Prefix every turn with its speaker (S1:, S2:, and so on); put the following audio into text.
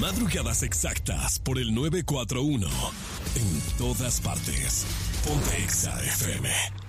S1: Madrugadas exactas por el 941. En todas partes. Ponte Exa FM.